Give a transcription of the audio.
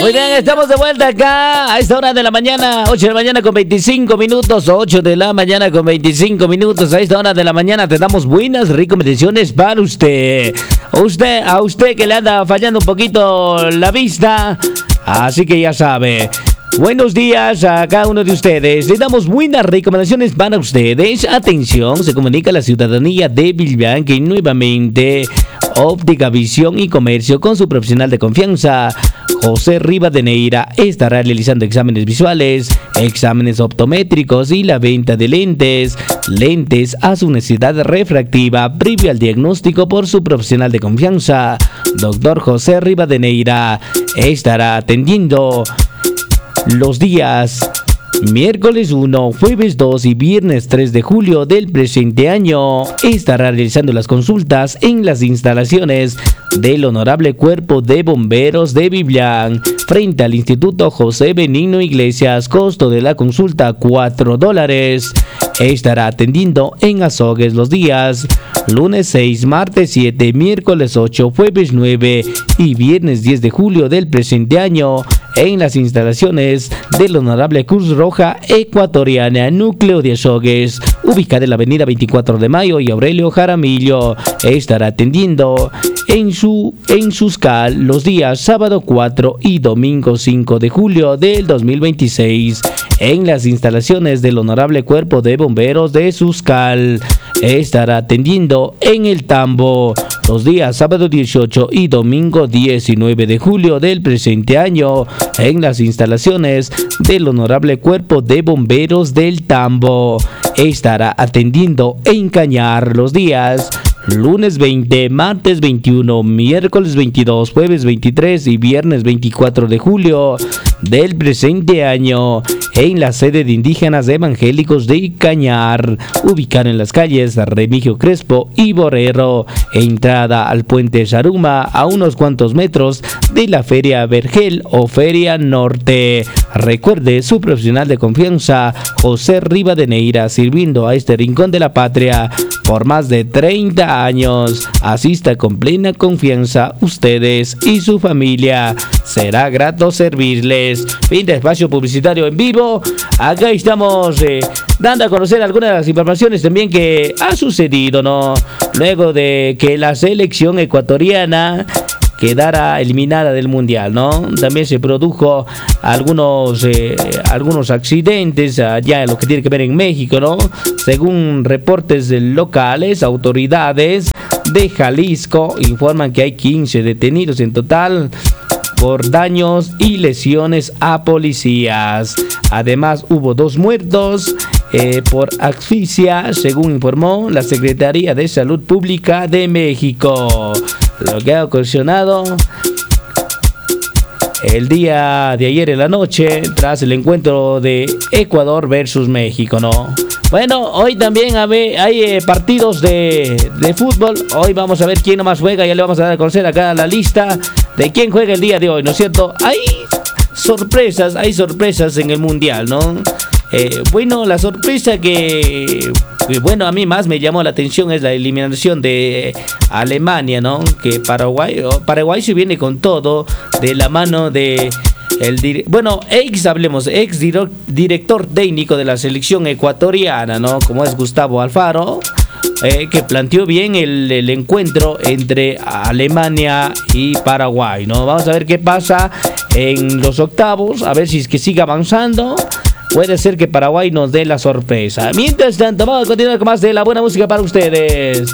Muy bien, estamos de vuelta acá a esta hora de la mañana, 8 de la mañana con 25 minutos, 8 de la mañana con 25 minutos. A esta hora de la mañana te damos buenas recomendaciones para usted. A usted que le anda fallando un poquito la vista, así que ya sabe. Buenos días a cada uno de ustedes. Le damos buenas recomendaciones para ustedes. Atención, se comunica a la ciudadanía de Villagrán que nuevamente Óptica, Visión y Comercio con su profesional de confianza, José Rivadeneira, estará realizando exámenes visuales, exámenes optométricos y la venta de lentes a su necesidad refractiva previo al diagnóstico por su profesional de confianza. Doctor José Rivadeneira estará atendiendo los días miércoles 1, jueves 2 y viernes 3 de julio del presente año. Estará realizando las consultas en las instalaciones del Honorable Cuerpo de Bomberos de Villagrán, frente al Instituto José Benigno Iglesias. Costo de la consulta $4. Estará atendiendo en Azogues los días lunes 6, martes 7, miércoles 8, jueves 9 y viernes 10 de julio del presente año en las instalaciones del Honorable Cruz Roja Ecuatoriana, núcleo de Azogues, ubicada en la avenida 24 de Mayo y Aurelio Jaramillo. Estará atendiendo en Suscal los días sábado 4 y domingo 5 de julio del 2026 en las instalaciones del Honorable Cuerpo de Bomberos de Suscal. Estará atendiendo en El Tambo los días sábado 18 y domingo 19 de julio del presente año en las instalaciones del Honorable Cuerpo de Bomberos del Tambo. Estará atendiendo en Cañar los días lunes 20, martes 21, miércoles 22, jueves 23 y viernes 24 de julio del presente año en la sede de Indígenas Evangélicos de Cañar, ubicada en las calles Remigio Crespo y Borrero, entrada al puente Saruma a unos cuantos metros de la Feria Vergel o Feria Norte. Recuerde, su profesional de confianza, José Rivadeneira, sirviendo a este rincón de la patria por más de 30 años. Asista con plena confianza ustedes y su familia. Será grato servirles. Fin de espacio publicitario en vivo. Acá estamos dando a conocer algunas de las informaciones también que ha sucedido, ¿no? Luego de que la selección ecuatoriana quedara eliminada del mundial, ¿no? También se produjo algunos accidentes allá en lo que tiene que ver en México, ¿no? Según reportes locales, autoridades de Jalisco informan que hay 15 detenidos en total por daños y lesiones a policías. Además, hubo 2 muertos por asfixia, según informó la Secretaría de Salud Pública de México. Lo que ha ocasionado el día de ayer en la noche tras el encuentro de Ecuador versus México, ¿no? Bueno, hoy también hay partidos de fútbol. Hoy vamos a ver quién nomás juega. Ya le vamos a dar a conocer acá la lista de quién juega el día de hoy, ¿no es cierto? Hay sorpresas en el mundial, ¿no? Bueno, la sorpresa que a mí más me llamó la atención es la eliminación de Alemania, ¿no? Que Paraguay se viene con todo de la mano de ex director técnico de la selección ecuatoriana, ¿no? Como es Gustavo Alfaro, que planteó bien el encuentro entre Alemania y Paraguay, ¿no? Vamos a ver qué pasa en los octavos, a ver si es que sigue avanzando. Puede ser que Paraguay nos dé la sorpresa. Mientras tanto, vamos a continuar con más de la buena música para ustedes.